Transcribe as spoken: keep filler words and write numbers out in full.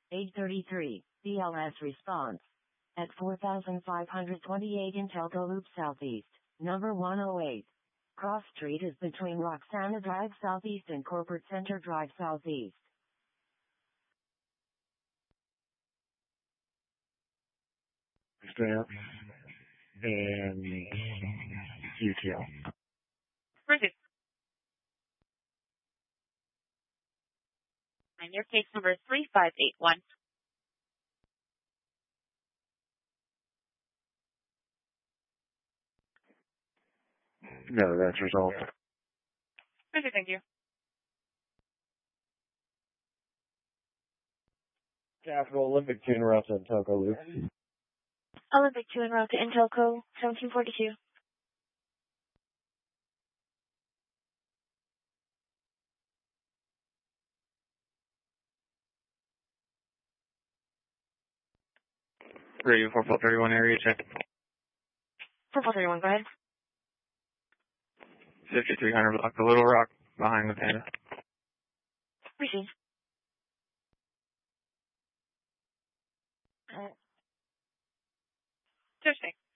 eight thirty-three, B L S response. At four thousand five hundred twenty-eight Intelco Loop Southeast, number one oh eight. Cross Street is between Roxana Drive Southeast and Corporate Center Drive Southeast. Stamp and U T L. Bridget. And your case number is three five eight one. No, that's resolved. Bridget, thank you. Capital Olympic two en route to Intelco Loop. Olympic two en route to Intelco, seventeen forty-two. Radio four four three one area check. four four three one, go ahead. fifty-three hundred block the Little Rock behind the Panda. Receive. Thursday.